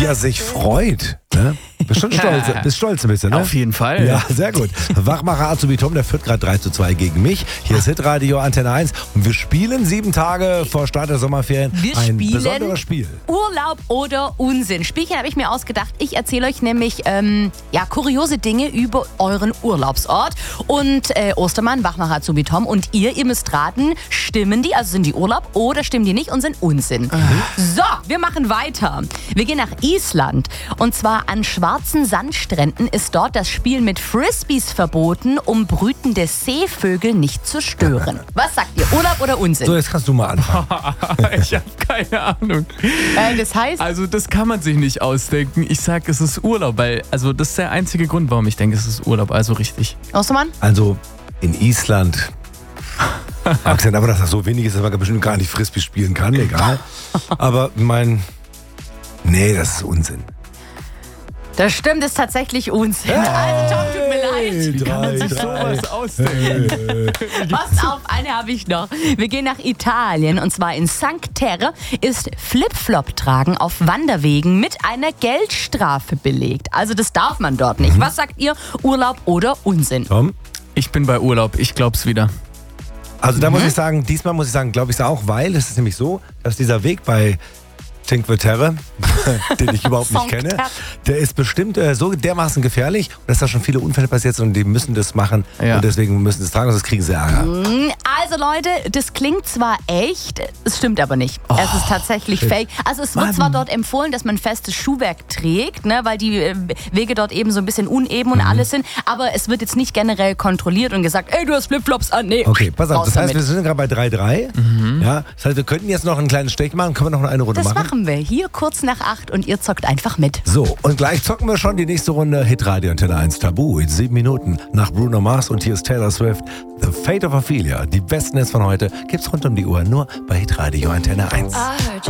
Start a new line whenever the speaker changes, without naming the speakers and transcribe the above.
wie er sich freut. Ne? Bist stolz ein bisschen, ne?
Auf jeden Fall.
Ja, sehr gut. Wachmacher Azubi Tom, der führt gerade 3:2 gegen mich. Hier ist Hitradio Antenne 1 und wir spielen 7 Tage vor Start der Sommerferien ein besonderes Spiel.
Urlaub oder Unsinn. Spielchen habe ich mir ausgedacht. Ich erzähle euch nämlich kuriose Dinge über euren Urlaubsort. Und Ostermann, Wachmacher Azubi Tom und ihr müsst raten, stimmen die, also sind die Urlaub oder stimmen die nicht und sind Unsinn. So, wir machen weiter. Wir gehen nach Island und zwar an schwarzen Sandstränden ist dort das Spiel mit Frisbees verboten, um brütende Seevögel nicht zu stören. Was sagt ihr, Urlaub oder Unsinn?
So, jetzt kannst du mal anfangen.
Ich habe keine Ahnung.
Das heißt...
Also das kann man sich nicht ausdenken. Ich sag, es ist Urlaub, weil also das ist der einzige Grund, warum ich denke, es ist Urlaub. Also richtig.
Ostermann?
Also in Island... Akzent, aber dass das so wenig ist, dass man bestimmt gar nicht Frisbee spielen kann, egal. Aber nee, das ist Unsinn.
Das stimmt, ist tatsächlich Unsinn. Also Tom, tut mir leid.
Wie kann man sich sowas ausdenken?
Pass auf, eine habe ich noch. Wir gehen nach Italien und zwar in Cinque Terre ist Flipflop tragen auf Wanderwegen mit einer Geldstrafe belegt. Also das darf man dort nicht. Was sagt ihr, Urlaub oder Unsinn?
Tom?
Ich bin bei Urlaub, ich glaub's wieder.
Also da muss ich sagen, diesmal muss ich sagen, glaube ich es auch, weil es ist nämlich so, dass dieser Weg bei Cinque Terre, den ich überhaupt nicht kenne, der ist bestimmt so dermaßen gefährlich, dass da schon viele Unfälle passiert sind und die müssen das machen und deswegen müssen sie es tragen, sonst kriegen sie Ärger.
Also Leute, das klingt zwar echt, es stimmt aber nicht. Es ist tatsächlich fake. Also es wird zwar dort empfohlen, dass man festes Schuhwerk trägt, ne, weil die Wege dort eben so ein bisschen uneben und alles sind, aber es wird jetzt nicht generell kontrolliert und gesagt, ey, du hast Flipflops an. Nee,
okay, pass auf, das heißt, wir sind gerade bei 3:3. Ja, das heißt, wir könnten jetzt noch einen kleinen Stech machen, können wir noch eine Runde machen?
Das machen wir hier kurz nach 8 und ihr zockt einfach mit.
So, und gleich zocken wir schon die nächste Runde Hitradio Antenne 1 Tabu in 7 Minuten nach Bruno Mars und hier ist Taylor Swift. The Fate of Ophelia. Die besten Hits von heute gibt's rund um die Uhr nur bei Hitradio Antenne 1.